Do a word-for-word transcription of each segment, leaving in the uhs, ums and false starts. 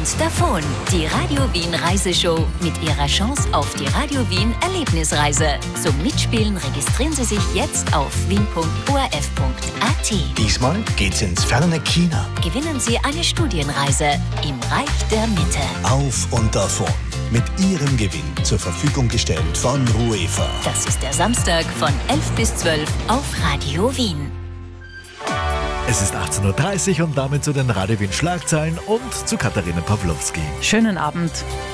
und davon. Die Radio Wien Reiseshow mit ihrer Chance auf die Radio Wien Erlebnisreise. Zum Mitspielen registrieren Sie sich jetzt auf wien punkt o r f punkt a t. Diesmal geht's ins ferne China. Gewinnen Sie eine Studienreise im Reich der Mitte. Auf und davon. Mit Ihrem Gewinn zur Verfügung gestellt von UEFA. Das ist der Samstag von elf bis zwölf auf Radio Wien. Es ist achtzehn Uhr dreißig und damit zu den Radio Wien Schlagzeilen und zu Katharina Pawlowski. Schönen Abend.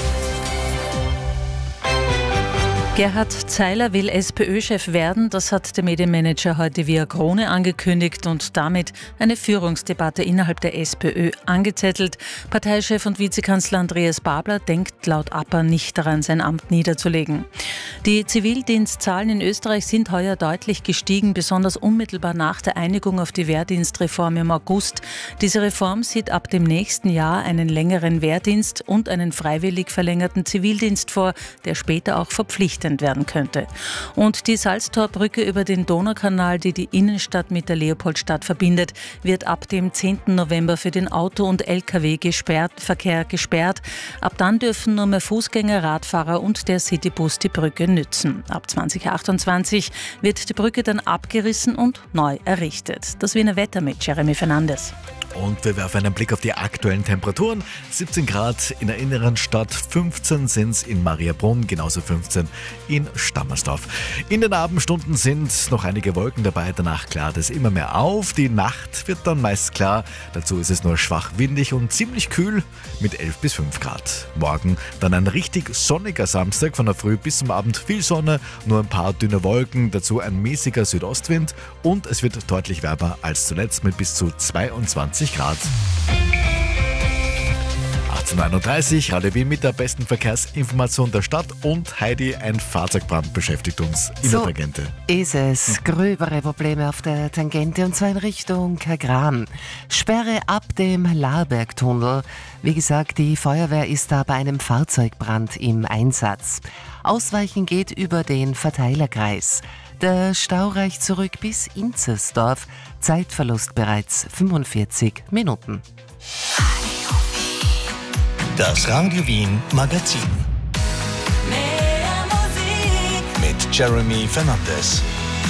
Gerhard Zeiler will SPÖ-Chef werden, das hat der Medienmanager heute via Krone angekündigt und damit eine Führungsdebatte innerhalb der SPÖ angezettelt. Parteichef und Vizekanzler Andreas Babler denkt laut A P A nicht daran, sein Amt niederzulegen. Die Zivildienstzahlen in Österreich sind heuer deutlich gestiegen, besonders unmittelbar nach der Einigung auf die Wehrdienstreform im August. Diese Reform sieht ab dem nächsten Jahr einen längeren Wehrdienst und einen freiwillig verlängerten Zivildienst vor, der später auch verpflichtend werden könnte. Und die Salztorbrücke über den Donaukanal, die die Innenstadt mit der Leopoldstadt verbindet, wird ab dem zehnten November für den Auto- und L K W-Verkehr gesperrt. Ab dann dürfen nur mehr Fußgänger, Radfahrer und der Citybus die Brücke nützen. Ab zwanzig achtundzwanzig wird die Brücke dann abgerissen und neu errichtet. Das Wiener Wetter mit Jeremy Fernandes. Und wir werfen einen Blick auf die aktuellen Temperaturen. siebzehn Grad in der inneren Stadt, fünfzehn sind es in Mariabrunn, genauso fünfzehn in Stammersdorf. In den Abendstunden sind noch einige Wolken dabei, danach klart es immer mehr auf. Die Nacht wird dann meist klar, dazu ist es nur schwach windig und ziemlich kühl mit elf bis fünf Grad. Morgen dann ein richtig sonniger Samstag, von der Früh bis zum Abend viel Sonne, nur ein paar dünne Wolken, dazu ein mäßiger Südostwind und es wird deutlich wärmer als zuletzt mit bis zu zweiundzwanzig Grad. achtzehn Uhr einunddreißig, Radio Wien mit der besten Verkehrsinformation der Stadt und Heidi, ein Fahrzeugbrand beschäftigt uns in so der Tangente. Ist es. Gröbere Probleme auf der Tangente und zwar in Richtung Kagran. Sperre ab dem Laarbergtunnel. Wie gesagt, die Feuerwehr ist da bei einem Fahrzeugbrand im Einsatz. Ausweichen geht über den Verteilerkreis. Der Stau reicht zurück bis Inzersdorf. Zeitverlust bereits fünfundvierzig Minuten. Das Radio Wien Magazin. Mit Jeremy Fernandes.